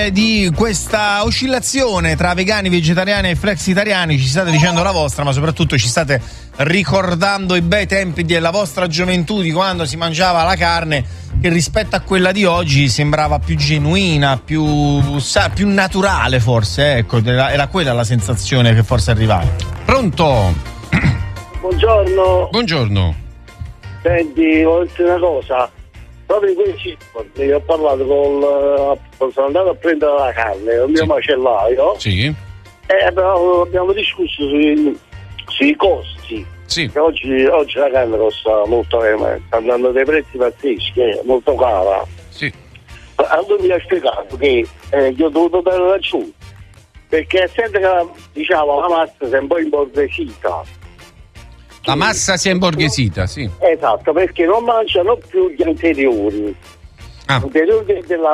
Di questa oscillazione tra vegani, vegetariani e flexitariani ci state dicendo la vostra, ma soprattutto ci state ricordando i bei tempi della vostra gioventù, di quando si mangiava la carne che rispetto a quella di oggi sembrava più genuina, più naturale forse, ecco, era quella la sensazione che forse arrivava. Pronto? Buongiorno. Buongiorno. Senti, voglio dire una cosa. Proprio in questi giorni ho parlato sono andato a prendere la carne con il mio macellaio. Sì. E abbiamo discusso sui costi. Sì. Oggi la carne costa molto, sta andando dei prezzi pazzeschi, molto cara. Sì. Allora mi ha spiegato che io ho dovuto dare ragione, perché essendo che diciamo la massa si è un po' imborghesita. La massa si è imborghesita, sì. Esatto, perché non mangiano più gli anteriori. Anteriori della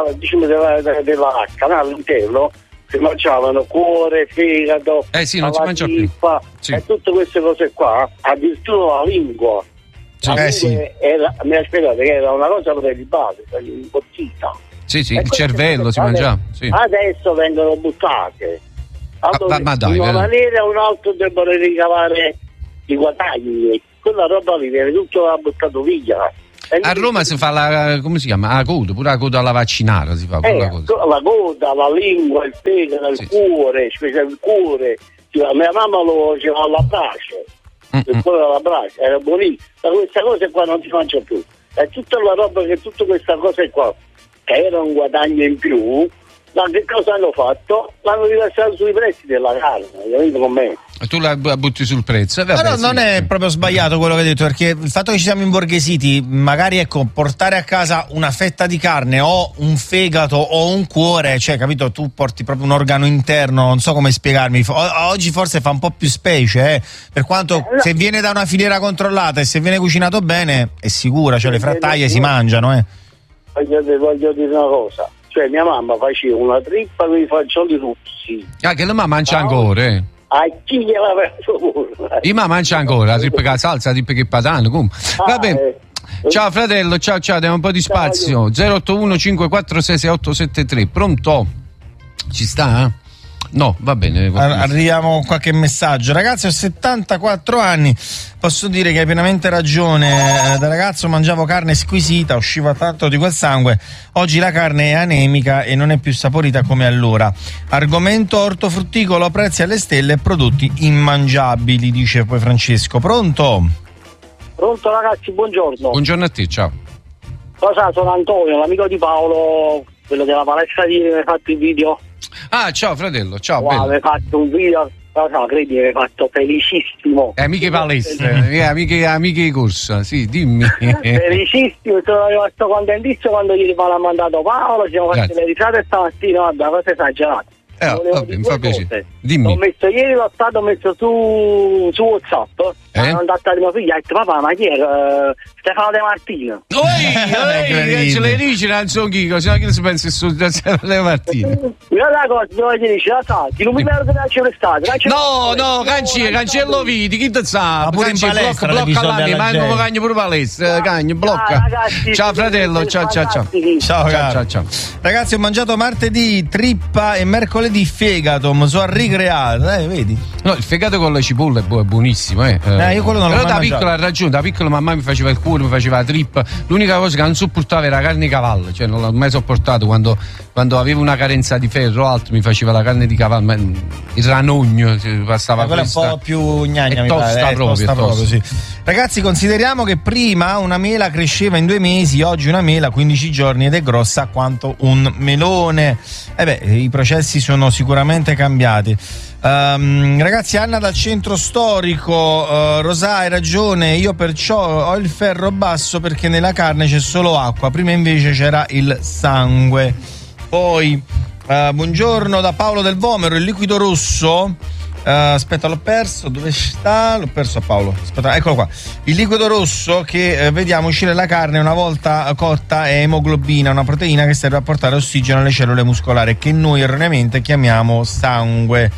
vacca, all'interno si mangiavano cuore, fegato, sì, non si mangia più. Sì. E tutte queste cose qua, addirittura la lingua. Sì. La lingua mi ha spiegato che era una cosa per il base, imbottita. Sì, il cervello si mangiava. Sì. Adesso vengono buttate. Allora, ma dai, in una maniera o un'altra debbono ricavare i guadagni, quella roba lì viene tutto buttato via. A Roma si fa la, come si chiama? La coda, pure la coda alla vaccinata si fa. La coda, la lingua, il fegato, il cuore, specialmente il cuore. Mia mamma lo faceva alla brace, il cuore alla brace, era buonissimo. Ma queste cose qua non si mangia più. E tutta la roba che tutte queste cose qua, che era un guadagno in più, ma che cosa hanno fatto? L'hanno rilasciato sui prezzi della carne, capito con me? Tu la butti sul prezzo. Però non è proprio sbagliato quello che hai detto, perché il fatto che ci siamo imborghesiti, magari ecco, portare a casa una fetta di carne o un fegato o un cuore, cioè capito, tu porti proprio un organo interno, non so come spiegarmi, oggi forse fa un po' più specie, per quanto se viene da una filiera controllata e se viene cucinato bene è sicura, cioè le frattaglie si mangiano. Voglio dire una cosa, cioè mia mamma faceva una trippa con i fagioli russi. Che la mamma mangia ancora, A chi gliela perso? Io mangia ancora la trippa con la salsa, la trippa che patano, come? Va bene. Ciao fratello, ciao, diamo un po' di spazio. 081 546 6873. Pronto? Ci sta? No, va bene. Arriviamo a qualche messaggio. Ragazzi, ho 74 anni, posso dire che hai pienamente ragione. Da ragazzo mangiavo carne squisita, usciva tanto di quel sangue. Oggi la carne è anemica e non è più saporita come allora. Argomento ortofrutticolo, prezzi alle stelle e prodotti immangiabili, dice poi Francesco. Pronto? Pronto ragazzi, buongiorno. Buongiorno a te, ciao. Cosa, sono Antonio, l'amico di Paolo, quello della palestra di mi ha fatto il video. Ciao fratello, ciao. Wow, mi hai fatto un video, no, credi, mi hai fatto felicissimo. Amiche palestre, amiche di corsa, sì, dimmi. Felicissimo, sono rimasto contentissimo quando ieri mi hanno mandato Paolo, ci siamo fatti le risate stamattina, vabbè, cose esagerate. Vabbè, mi fa piacere. Dimmi. Ho messo ieri lo stato, ho messo su WhatsApp. Hanno andato a mio figlio e ha detto: papà, ma chi è Stefano De Martino? Oi, ce le dici, non so chi, se no chi si pensa su Stefano De Martino. Io la cosa devo dire, la sa, chi non mi perde l'estate. No, cancello vidi, chi te sa? Pure in palestra blocca l'anima, ma non cagno pure palestra, cagno, blocca. Ragazzi, ciao fratello, ciao. Ciao. Ragazzi, ho mangiato martedì trippa e mercoledì fegato, mi sono ricreato, vedi? No, il fegato con le cipolle è buonissimo, io quello non l'ho però mai da piccola ha ragione, da piccola mamma mi faceva il cuore, mi faceva la trippa. L'unica cosa che non sopportava era la carne di cavallo, cioè non l'ho mai sopportato quando avevo una carenza di ferro o altro, mi faceva la carne di cavallo, il ranogno passava quella un po' più gnagna, mi tosta pare, proprio, sì. Ragazzi, consideriamo che prima una mela cresceva in 2 mesi, oggi una mela 15 giorni ed è grossa quanto un melone. I processi sono sicuramente cambiati. Ragazzi, Anna dal centro storico, Rosà, hai ragione, io perciò ho il ferro basso perché nella carne c'è solo acqua, prima invece c'era il sangue. Poi buongiorno da Paolo del Vomero, il liquido rosso, aspetta, l'ho perso, dove sta? L'ho perso a Paolo, aspetta, eccolo qua. Il liquido rosso che vediamo uscire dalla carne una volta cotta è emoglobina, una proteina che serve a portare ossigeno alle cellule muscolari che noi erroneamente chiamiamo sangue.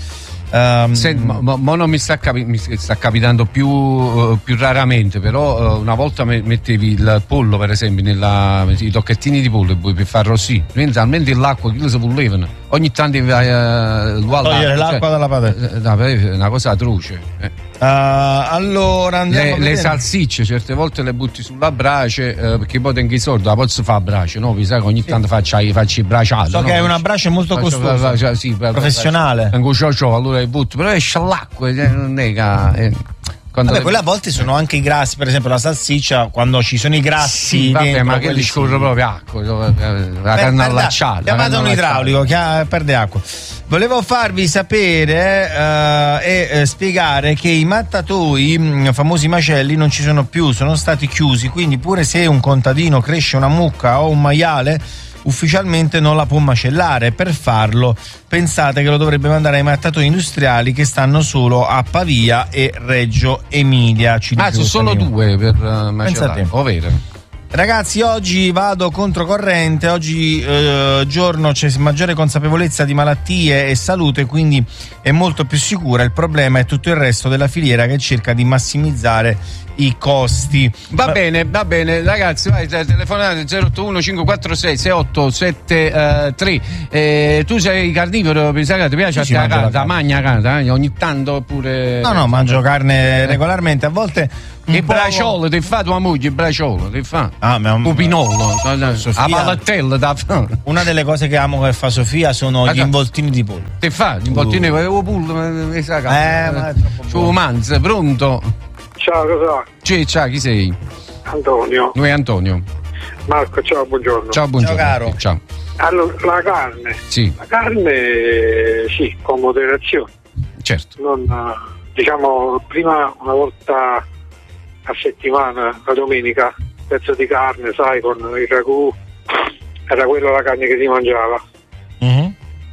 Non mi sta capitando più raramente, però una volta mettevi il pollo, per esempio, i tocchettini di pollo per far arrossire, almeno l'acqua che si pullevano, ogni tanto togliere l'acqua dalla padella. È una cosa atroce. Allora andiamo le salsicce certe volte le butti sulla brace, perché poi tengo i soldi la posso fare a brace, no? Vi sa che ogni tanto faccio i braciati. So, no? Che è una brace molto costosa, sì, professionale. Allora butto, però esce l'acqua, non è che. Vabbè, quelle a volte sono anche i grassi, per esempio la salsiccia, quando ci sono i grassi. Sì, vabbè, ma che li scorre proprio acqua, la carne allacciata. Chiamate un idraulico che perde acqua. Volevo farvi sapere e spiegare che i mattatoi, famosi macelli, non ci sono più, sono stati chiusi, quindi pure se un contadino cresce una mucca o un maiale, ufficialmente non la può macellare. Per farlo pensate che lo dovrebbe mandare ai mattatoi industriali che stanno solo a Pavia e Reggio Emilia. Sono solo due per macellare, ovvero. Ragazzi, oggi vado controcorrente, oggi giorno c'è maggiore consapevolezza di malattie e salute, quindi è molto più sicura. Il problema è tutto il resto della filiera che cerca di massimizzare i costi. Va bene, ragazzi, vai, telefonate 081 546 6873. Tu sei carnivoro, mi sa che ti piace sì, a te la magna carne, ogni tanto pure. No, mangio carne regolarmente, a volte. Il braciolo ti fa tua moglie, il braciolo ti fa. Pupinolo, a palattella da fa. Una delle cose che amo che fa Sofia sono gli involtini di pollo. Ti fa gli involtini di pollo, ma è troppo manzo, pronto? Ciao, cosa? Ciao, chi sei? Antonio. Noi Antonio. Marco, ciao, buongiorno. Ciao, buongiorno. Ciao, caro. Ciao. Allora, la carne. Sì. La carne, sì, con moderazione. Certo. Non, diciamo, prima una volta a settimana, la domenica, pezzo di carne, sai, con il ragù, era quella la carne che si mangiava. Mm-hmm.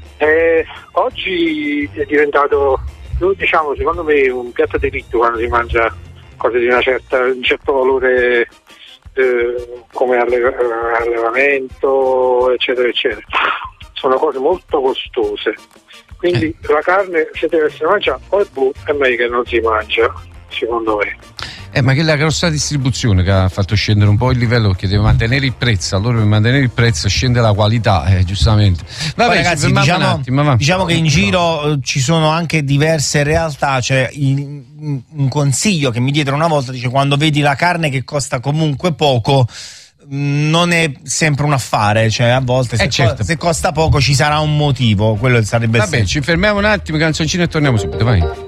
Oggi è diventato, diciamo, secondo me un piatto delitto quando si mangia cose di un certo valore come allevamento, eccetera, eccetera. Sono cose molto costose. Quindi la carne, se deve essere mangiata, o è meglio che non si mangia, secondo me. Ma che è la grossa distribuzione che ha fatto scendere un po' il livello, perché deve mantenere il prezzo. Allora, per mantenere il prezzo scende la qualità, giustamente. Vabbè, ragazzi, diciamo che in giro ci sono anche diverse realtà. Cioè, un consiglio che mi diedero una volta dice: quando vedi la carne che costa comunque poco, non è sempre un affare, cioè a volte se costa poco ci sarà un motivo, quello sarebbe il senso. Ci fermiamo un attimo, canzoncino, e torniamo subito, vai.